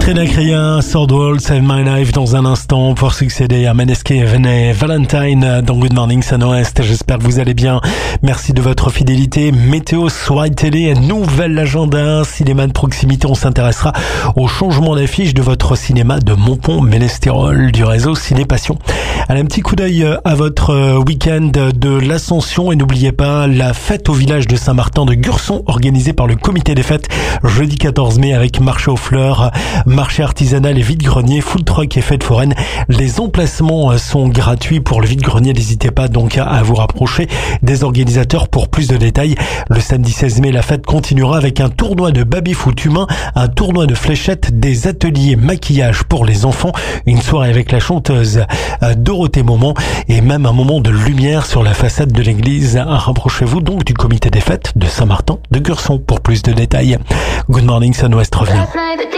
Katrina Cria, Sword World, Save My Life dans un instant pour succéder à Maneskin et Valentine dans Good Morning Sun-Ouest. J'espère que vous allez bien. Merci de votre fidélité. Météo, Soirée Télé, nouvel agenda, cinéma de proximité. On s'intéressera au changement d'affiche de votre cinéma de Montpont-Ménestérol du réseau Ciné Passion. Allez, un petit coup d'œil à votre week-end de l'Ascension et n'oubliez pas la fête au village de Saint-Martin de Gurson organisée par le comité des fêtes jeudi 14 mai avec marché aux fleurs, marché artisanal et vide-grenier, food truck et fête foraine. Les emplacements sont gratuits pour le vide-grenier. N'hésitez pas donc à vous rapprocher des organisateurs pour plus de détails. Le samedi 16 mai, la fête continuera avec un tournoi de baby-foot humain, un tournoi de fléchettes, des ateliers maquillage pour les enfants, une soirée avec la chanteuse Dorothée Moment et même un moment de lumière sur la façade de l'église. Rapprochez-vous donc du comité des fêtes de Saint-Martin de Gurson pour plus de détails. Good Morning Sun-Ouest revient.